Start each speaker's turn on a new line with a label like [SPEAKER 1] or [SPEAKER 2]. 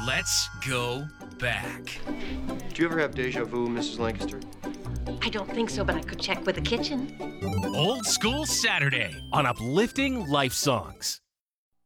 [SPEAKER 1] Let's go back.
[SPEAKER 2] Do you ever have deja vu, Mrs. Lancaster?
[SPEAKER 3] I don't think so, but I could check with the kitchen.
[SPEAKER 1] Old School Saturday.
[SPEAKER 4] On Uplifting Life Songs.